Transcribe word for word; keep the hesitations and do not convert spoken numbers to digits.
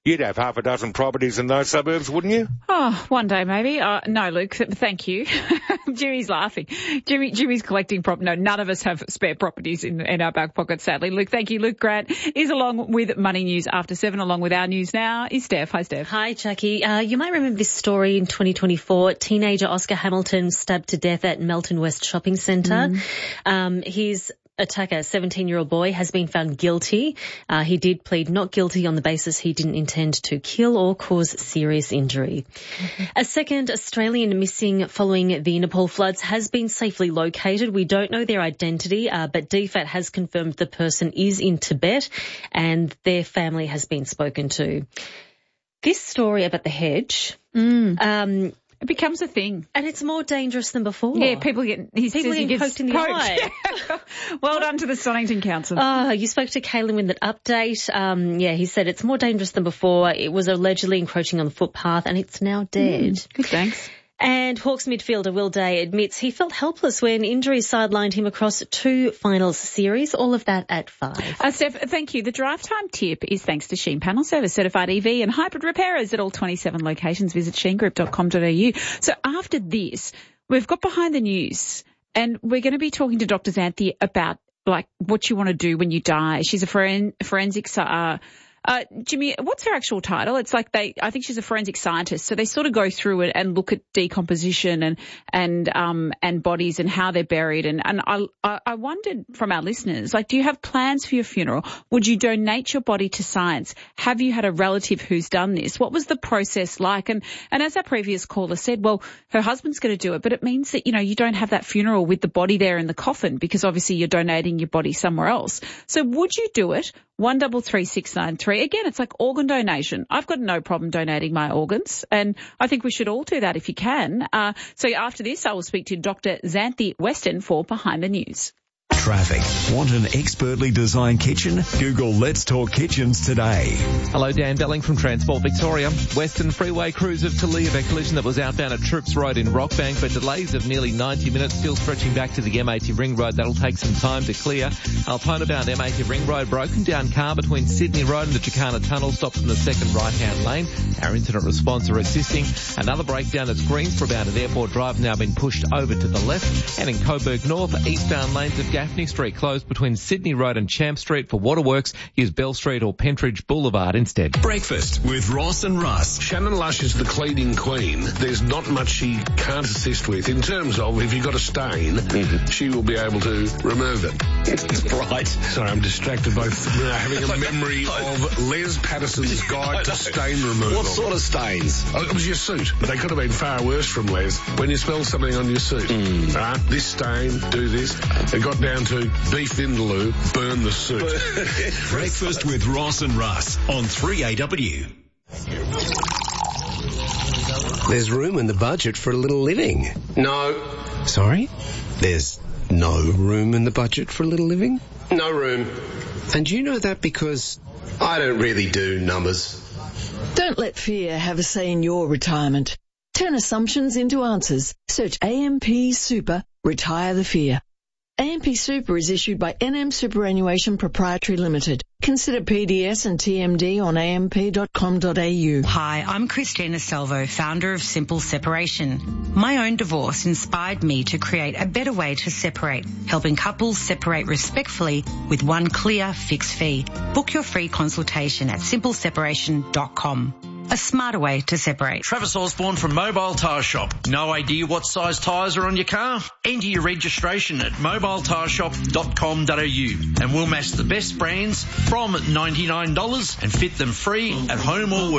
You'd have half a dozen properties in those suburbs, wouldn't you? Oh, one day maybe. Uh, no, Luke, thank you. Jimmy's laughing. Jimmy, Jimmy's collecting prop. No, none of us have spare properties in, in our back pocket, sadly. Luke, thank you. Luke Grant is along with Money News after seven. Along with our news now is Steph. Hi, Steph. Hi, Jackie. Uh, you might remember this story in twenty twenty-four. Teenager Oscar Hamilton stabbed to death at Melton West Shopping Centre. Mm. Um, his attacker, a seventeen-year-old boy, has been found guilty. Uh, he did plead not guilty on the basis he didn't intend to kill or cause serious injury. Mm-hmm. A second Australian missing following the Nepal floods has been safely located. We don't know their identity, uh, but D FAT has confirmed the person is in Tibet and their family has been spoken to. This story about the hedge... Mm. Um, It becomes a thing. And it's more dangerous than before. Yeah, people get, he people says he getting gets poked in the poked. eye. Well done to the Stonington Council. Oh, you spoke to Caelan with that update. Um, yeah, he said it's more dangerous than before. It was allegedly encroaching on the footpath and it's now dead. Mm, good, thanks. And Hawks midfielder Will Day admits he felt helpless when injuries sidelined him across two finals series. All of that at five. Uh, Steph, thank you. The drive time tip is thanks to Sheen Panel Service, certified E V and hybrid repairers at all twenty-seven locations. Visit sheen group dot com dot a u. So after this, we've got Behind the News and we're going to be talking to Doctor Xanthi about like what you want to do when you die. She's a foren- forensic uh Uh, Jimmy, what's her actual title? It's like they, I think she's a forensic scientist. So they sort of go through it and look at decomposition and, and, um, and bodies and how they're buried. And, and I, I wondered from our listeners, like, do you have plans for your funeral? Would you donate your body to science? Have you had a relative who's done this? What was the process like? And, and as our previous caller said, well, her husband's going to do it, but it means that, you know, you don't have that funeral with the body there in the coffin because obviously you're donating your body somewhere else. So would you do it? One double three six nine three. Again, it's like organ donation. I've got no problem donating my organs, and I think we should all do that if you can. Uh, so after this, I will speak to Doctor Xanthi Weston for Behind the News. Traffic. Want an expertly designed kitchen? Google Let's Talk Kitchens today. Hello, Dan Belling from Transport Victoria. Western Freeway crews of Talia, a collision that was outbound at Troops Road in Rockbank, but delays of nearly ninety minutes still stretching back to the M eighty Ring Road. That'll take some time to clear. Altona bound M eighty Ring Road, broken down car between Sydney Road and the Chicana Tunnel, stopped in the second right-hand lane. Our incident response are assisting. Another breakdown at Greensboro bound at Airport Drive now been pushed over to the left. And in Coburg North, eastbound lanes of Gaffney Street closed between Sydney Road and Champ Street for waterworks. Use Bell Street or Pentridge Boulevard instead. Breakfast with Ross and Russ. Shannon Lush is the cleaning queen. There's not much she can't assist with in terms of if you've got a stain, mm-hmm. she will be able to remove it. Right. Sorry, I'm distracted by you know, having a memory of Les Patterson's Guide to Stain Removal. What sort of stains? Oh, it was your suit, but they could have been far worse from Les. When you smell something on your suit, mm. uh, this stain, do this. It got down to beef vindaloo, burn the suit. Breakfast with Ross and Russ on three A W. There's room in the budget for a little living. No. Sorry? There's no room in the budget for a little living? No room. And you know that because... I don't really do numbers. Don't let fear have a say in your retirement. Turn assumptions into answers. Search A M P Super, retire the fear. A M P Super is issued by N M Superannuation Proprietary Limited. Consider P D S and T M D on a m p dot com dot a u. Hi, I'm Christina Salvo, founder of Simple Separation. My own divorce inspired me to create a better way to separate, helping couples separate respectfully with one clear fixed fee. Book your free consultation at simple separation dot com. A smarter way to separate. Travis Osborne from Mobile Tyre Shop. No idea what size tyres are on your car? Enter your registration at mobile tyre shop dot com dot a u and we'll match the best brands from ninety-nine dollars and fit them free at home or work.